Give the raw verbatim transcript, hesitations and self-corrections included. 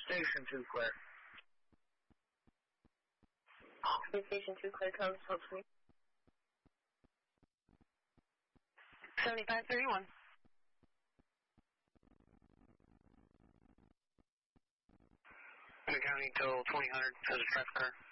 Station two clear. Station two clear, codes, hopefully. seventy-five thirty-one. The county till twenty hundred, says a traffic car.